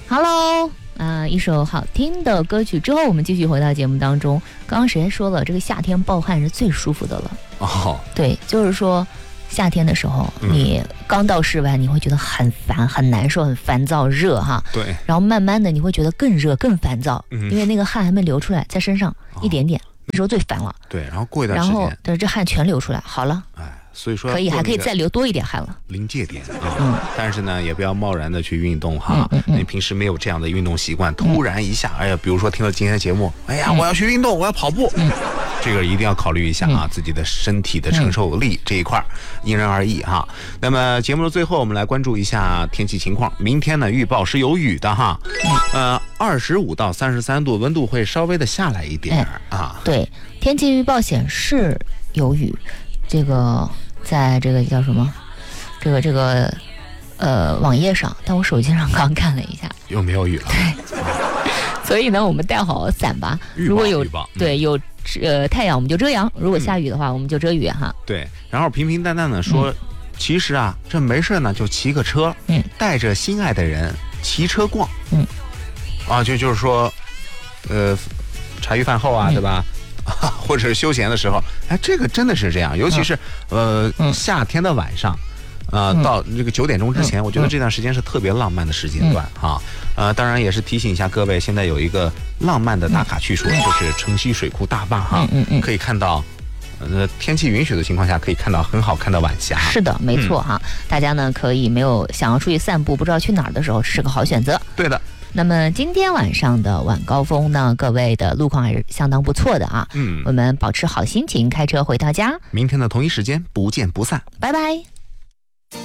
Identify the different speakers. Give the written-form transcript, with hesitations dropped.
Speaker 1: Hello，一首好听的歌曲之后，我们继续回到节目当中。刚刚谁说了，这个夏天暴汗是最舒服的了？
Speaker 2: 哦，
Speaker 1: 对，就是说夏天的时候，你刚到室外，你会觉得很烦、很难受、很烦躁、热哈。
Speaker 2: 对。
Speaker 1: 然后慢慢的，你会觉得更热、更烦躁，因为那个汗还没流出来，在身上一点点，那时候最烦了。
Speaker 2: 对，然后过一段时间，
Speaker 1: 然后但是这汗全流出来，好了。
Speaker 2: 所以说
Speaker 1: 可以，还可以再流多一点汗了，
Speaker 2: 临界点但是呢，也不要贸然的去运动哈。你平时没有这样的运动习惯，突然一下，哎呀，比如说听了今天的节目，哎呀，我要去运动，我要跑步，这个一定要考虑一下啊，自己的身体的承受力这一块因人而异哈。那么节目的最后，我们来关注一下天气情况。明天呢，预报是有雨的哈，25到33度，温度会稍微的下来一点啊。
Speaker 1: 对，天气预报显示有雨，这个。在这个叫什么？这个网页上，但我手机上刚看了一下，
Speaker 2: 又没有雨了。
Speaker 1: 对，所以呢，我们带好伞吧。如果有有太阳，我们就遮阳；如果下雨的话，我们就遮雨哈。
Speaker 2: 对，然后平平淡淡的说，其实啊，这没事呢，就骑个车，带着心爱的人骑车逛，就是说，茶余饭后啊，对吧？或者是休闲的时候，哎，这个真的是这样，尤其是夏天的晚上，到这个9点钟之前，我觉得这段时间是特别浪漫的时间段哈。当然也是提醒一下各位，现在有一个浪漫的打卡去处，就是城西水库大坝哈，可以看到，天气允许的情况下，可以看到很好看的晚霞。
Speaker 1: 是的，没错哈，大家呢可以没有想要出去散步，不知道去哪儿的时候，是个好选择。
Speaker 2: 对的。
Speaker 1: 那么今天晚上的晚高峰呢，各位的路况还是相当不错的啊。我们保持好心情，开车回到家。
Speaker 2: 明天的同一时间不见不散，
Speaker 1: 拜拜。